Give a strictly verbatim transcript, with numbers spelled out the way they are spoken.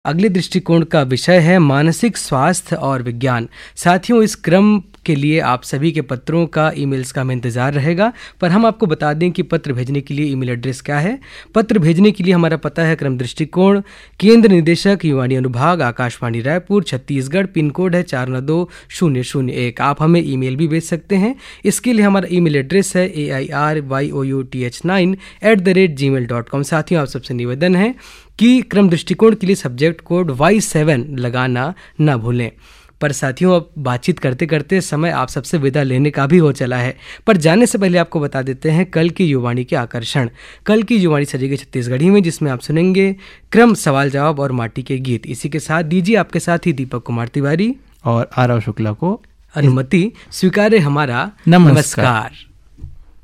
अगले दृष्टिकोण का विषय है मानसिक स्वास्थ्य और विज्ञान। साथियों, इस क्रम के लिए आप सभी के पत्रों का ईमेल्स का हमें इंतजार रहेगा, पर हम आपको बता दें कि पत्र भेजने के लिए ईमेल एड्रेस क्या है। पत्र भेजने के लिए हमारा पता है क्रम दृष्टिकोण, केंद्र निदेशक युवाणी अनुभाग, आकाशवाणी रायपुर, छत्तीसगढ़, पिन कोड है चार नौ दो शून्य शून्य एक। आप हमें ईमेल भी भेज सकते हैं। इसके लिए हमारा ईमेल एड्रेस है ए I R Y O U T H nine at the rate ji mail dot com. साथियों, आप सबसे निवेदन है कि क्रम दृष्टिकोण के लिए सब्जेक्ट कोड वाई सेवन लगाना ना भूलें। पर साथियों, अब बातचीत करते करते समय आप सबसे विदा लेने का भी हो चला है, पर जाने से पहले आपको बता देते हैं कल की युवाणी के आकर्षण। कल की युवाणी सजेगी छत्तीसगढ़ी में, जिसमें आप सुनेंगे क्रम सवाल जवाब और माटी के गीत। इसी के साथ दीजिए आपके साथ ही दीपक कुमार तिवारी और आरव शुक्ला को अनुमति स्वीकारे हमारा नमस्कार, नमस्कार।